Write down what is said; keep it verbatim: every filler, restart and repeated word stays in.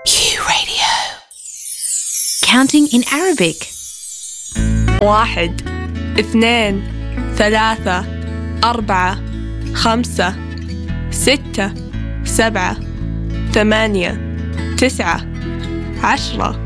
Q Radio. Counting in Arabic. واحد، اثنين، ثلاثة، أربعة، خمسة، ستة، سبعة، ثمانية، تسعة، عشرة.